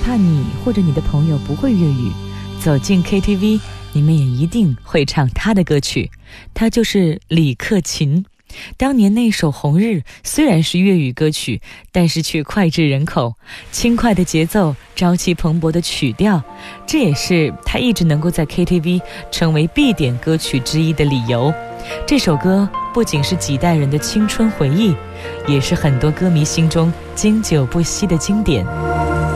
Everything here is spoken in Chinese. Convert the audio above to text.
怕你或者你的朋友不会粤语，走进 KTV， 你们也一定会唱他的歌曲。他就是李克勤。当年那首《红日》虽然是粤语歌曲，但是却脍炙人口，轻快的节奏，朝气蓬勃的曲调，这也是他一直能够在 KTV 成为必点歌曲之一的理由。这首歌不仅是几代人的青春回忆，也是很多歌迷心中经久不息的经典。